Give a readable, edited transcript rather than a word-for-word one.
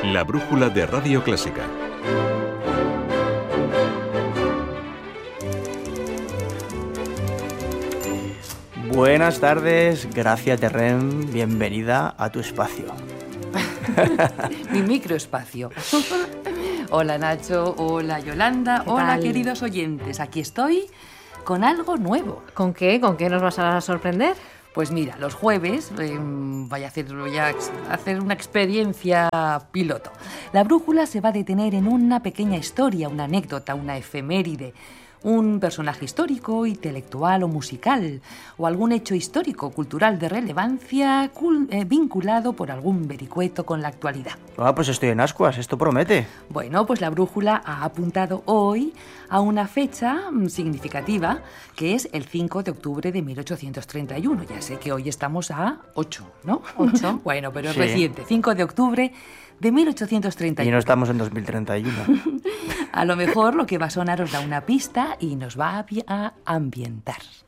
La brújula de Radio Clásica. Buenas tardes, Gracia Terrén, bienvenida a tu espacio. Mi microespacio. Hola Nacho, hola Yolanda, hola queridos oyentes, aquí estoy con algo nuevo. ¿Con qué? ¿Con qué nos vas a sorprender? Pues mira, los jueves voy a hacer una experiencia piloto. La brújula se va a detener en una pequeña historia, una anécdota, una efeméride, un personaje histórico, intelectual o musical, o algún hecho histórico, cultural de relevancia vinculado por algún vericueto con la actualidad. Pues estoy en ascuas, esto promete. Bueno, pues la brújula ha apuntado hoy a una fecha significativa, que es el 5 de octubre de 1831. Ya sé que hoy estamos a 8, ¿no? 8. Bueno, pero es Sí. reciente, 5 de octubre de 1831. Y no estamos en 2031. A lo mejor lo que va a sonar os da una pista y nos va a ambientar.